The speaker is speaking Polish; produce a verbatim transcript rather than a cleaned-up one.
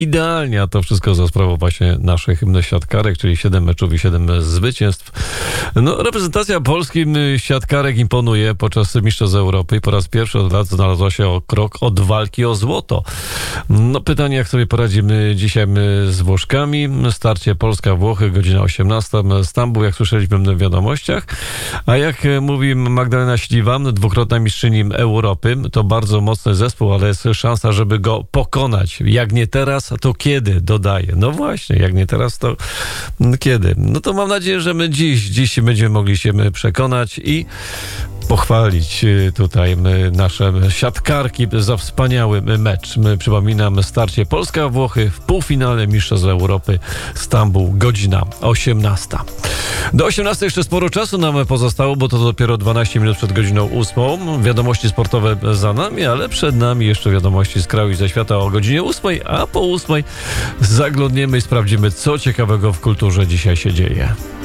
idealnie, a to wszystko za sprawą właśnie naszych siatkarek, czyli siedem meczów i siedem zwycięstw. No, reprezentacja Polski siatkarek imponuje podczas Mistrzostw Europy i po raz pierwszy od lat znalazła się o krok od walki o złoto. No, pytanie, jak sobie poradzimy dzisiaj z Włoszkami. Starcie Polska-Włochy, godzina osiemnasta. Stambuł, jak słyszeliśmy w wiadomościach. A jak mówi Magdalena Śliwa, dwukrotna mistrzyni Europy, to bardzo mocny zespół, ale jest szansa, żeby go pokonać. Jak nie teraz, to kiedy? Dodaje. No właśnie, jak nie teraz, to kiedy? No to mam nadzieję, że my dziś, dziś będziemy mogli się przekonać i pochwalić tutaj nasze siatkarki za wspaniały mecz. Przypominam, starcie Polska-Włochy w półfinale Mistrzostw Europy, Stambuł, godzina osiemnasta. Do osiemnastej jeszcze sporo czasu nam pozostało, bo to dopiero dwanaście minut przed godziną ósmą. Wiadomości sportowe za nami, ale przed nami jeszcze wiadomości z kraju i ze świata o godzinie ósmej, a po ósmej zaglądniemy i sprawdzimy, co ciekawego w kulturze dzisiaj się dzieje.